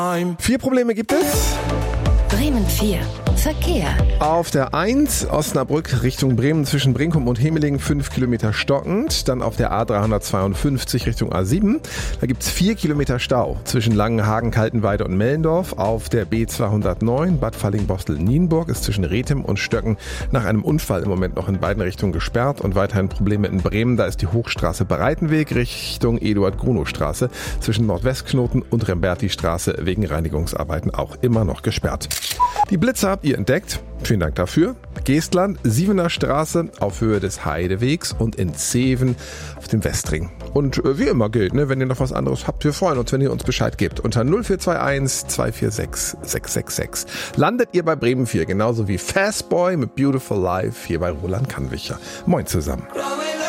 4 Probleme gibt es. Bremen 4. Verkehr. Auf der 1 Osnabrück Richtung Bremen zwischen Brinkum und Hemeling 5 Kilometer stockend. Dann auf der A352 Richtung A7. Da gibt's 4 Kilometer Stau zwischen Langenhagen, Kaltenweide und Mellendorf. Auf der B209 Bad Fallingbostel-Nienburg ist zwischen Rethem und Stöcken nach einem Unfall im Moment noch in beiden Richtungen gesperrt. Und weiterhin Probleme in Bremen. Da ist die Hochstraße Breitenweg Richtung Eduard-Grunow-Straße zwischen Nordwestknoten und Remberti-Straße wegen Reinigungsarbeiten auch immer noch gesperrt. Die Blitze habt ihr entdeckt. Vielen Dank dafür. Geestland, Sievener Straße auf Höhe des Heidewegs und in Zeven auf dem Westring. Und wie immer gilt, wenn ihr noch was anderes habt, wir freuen uns, wenn ihr uns Bescheid gebt. Unter 0421 246 666 landet ihr bei Bremen 4, genauso wie Fastboy mit Beautiful Life hier bei Roland Kannwicher. Moin zusammen.